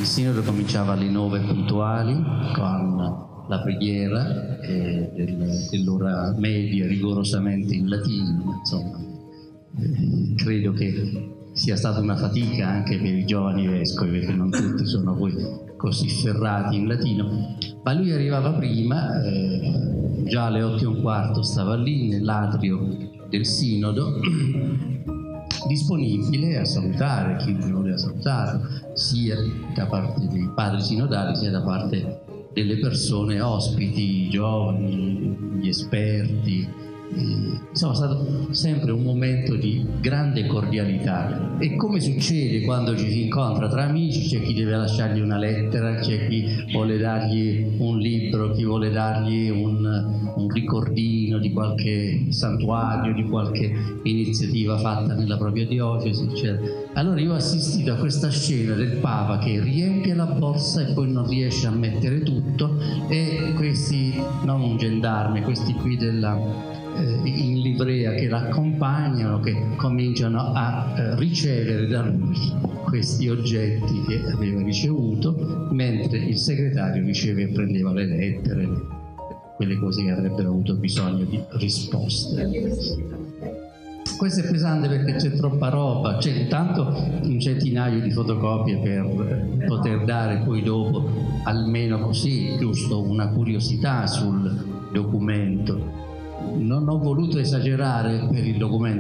sinodo cominciava alle 9 puntuali con la preghiera dell'ora media rigorosamente in latino, insomma. Credo che sia stata una fatica anche per i giovani vescovi, perché non tutti sono poi così ferrati in latino, ma lui arrivava prima, già alle 8:15 stava lì nell'atrio del sinodo, disponibile a salutare chi voleva salutare, sia da parte dei padri sinodali sia da parte delle persone ospiti, i giovani, gli esperti. Insomma, è stato sempre un momento di grande cordialità, e come succede quando ci si incontra tra amici, c'è chi deve lasciargli una lettera, c'è chi vuole dargli un libro, chi vuole dargli un ricordino di qualche santuario, di qualche iniziativa fatta nella propria diocesi, eccetera. Allora io ho assistito a questa scena del Papa che riempie la borsa e poi non riesce a mettere tutto, e questi, non un gendarme, questi qui in livrea che l'accompagnano, che cominciano a ricevere da lui questi oggetti che aveva ricevuto, mentre il segretario riceve e prendeva le lettere, quelle cose che avrebbero avuto bisogno di risposte. Questo è pesante perché c'è troppa roba, c'è intanto un centinaio di fotocopie per poter dare poi dopo almeno così, giusto, una curiosità sul documento. Non ho voluto esagerare per il documento,